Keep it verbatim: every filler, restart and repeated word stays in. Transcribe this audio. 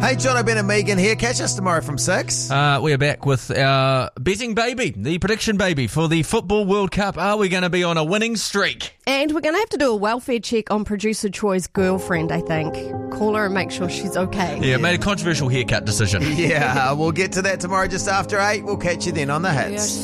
Hey, John, Ben and Megan here. Catch us tomorrow from six. Uh, we are back with our betting baby, the prediction baby for the Football World Cup. Are we going to be on a winning streak? And we're going to have to do a welfare check on producer Troy's girlfriend, I think. Call her and make sure she's okay. Yeah, made a controversial haircut decision. Yeah, we'll get to that tomorrow just after eight. We'll catch you then on The Hits.